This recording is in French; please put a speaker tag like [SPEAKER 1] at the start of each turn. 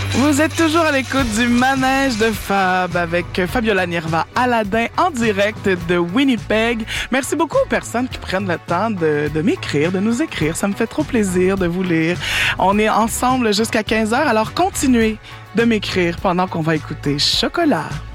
[SPEAKER 1] Vous êtes toujours à l'écoute du Manège de Fab avec Fabiola Nirva Aladin en direct de Winnipeg. Merci beaucoup aux personnes qui prennent le temps de m'écrire, de nous écrire. Ça me fait trop plaisir de vous lire. On est ensemble jusqu'à 15h, alors continuez de m'écrire pendant qu'on va écouter Chocolat.